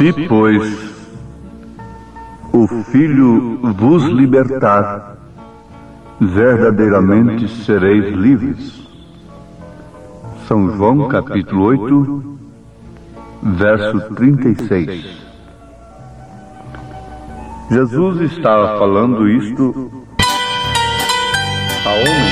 Se, pois, o Filho vos libertar, verdadeiramente sereis livres. São João capítulo 8, verso 36. Jesus estava falando isto a homens